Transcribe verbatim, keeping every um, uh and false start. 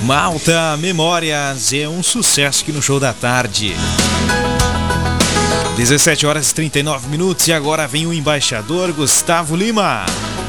Malta Memórias é um sucesso aqui no Show da Tarde. dezessete horas e trinta e nove minutos e agora vem o embaixador Gustavo Lima.